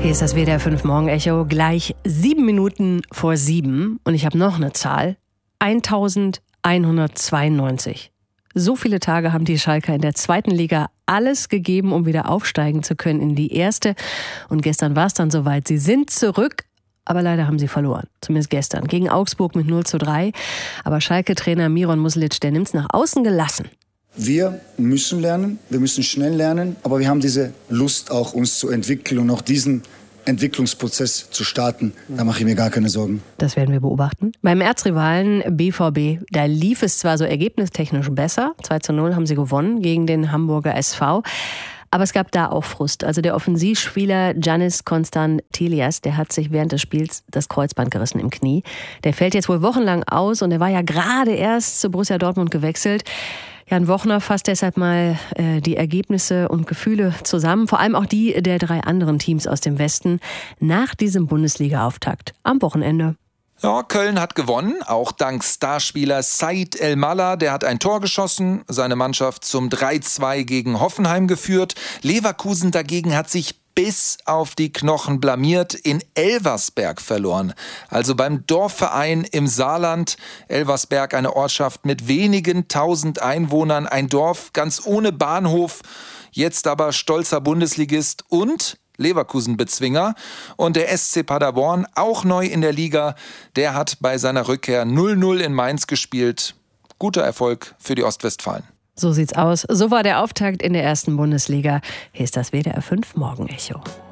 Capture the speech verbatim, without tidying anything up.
Hier ist das W D R fünf Morgen-Echo, gleich sieben Minuten vor sieben. Und ich habe noch eine Zahl, eintausendeinhundertzweiundneunzig. So viele Tage haben die Schalker in der zweiten Liga alles gegeben, um wieder aufsteigen zu können in die erste. Und gestern war es dann soweit. Sie sind zurück, aber leider haben sie verloren. Zumindest gestern. Gegen Augsburg mit null zu drei. Aber Schalke-Trainer Miron Muslic, der nimmt es nach außen gelassen. Wir müssen lernen, wir müssen schnell lernen, aber wir haben diese Lust auch, uns zu entwickeln und auch diesen Entwicklungsprozess zu starten. Da mache ich mir gar keine Sorgen. Das werden wir beobachten. Beim Erzrivalen B V B, da lief es zwar so ergebnistechnisch besser, zwei zu null haben sie gewonnen gegen den Hamburger S V, aber es gab da auch Frust. Also der Offensivspieler Giannis Konstantelias, der hat sich während des Spiels das Kreuzband gerissen im Knie. Der fällt jetzt wohl wochenlang aus und er war ja gerade erst zu Borussia Dortmund gewechselt. Jan Wochner fasst deshalb mal äh, die Ergebnisse und Gefühle zusammen, vor allem auch die der drei anderen Teams aus dem Westen, nach diesem Bundesliga-Auftakt am Wochenende. Ja, Köln hat gewonnen, auch dank Starspieler Said El-Mallah. Der hat ein Tor geschossen, seine Mannschaft zum drei zu zwei gegen Hoffenheim geführt. Leverkusen dagegen hat sich bis auf die Knochen blamiert, in Elversberg verloren. Also beim Dorfverein im Saarland. Elversberg, eine Ortschaft mit wenigen tausend Einwohnern, ein Dorf ganz ohne Bahnhof. Jetzt aber stolzer Bundesligist und Leverkusen-Bezwinger. Und der S C Paderborn, auch neu in der Liga, der hat bei seiner Rückkehr null null in Mainz gespielt. Guter Erfolg für die Ostwestfalen. So sieht's aus. So war der Auftakt in der ersten Bundesliga. Hier ist das W D R fünf Morgen-Echo.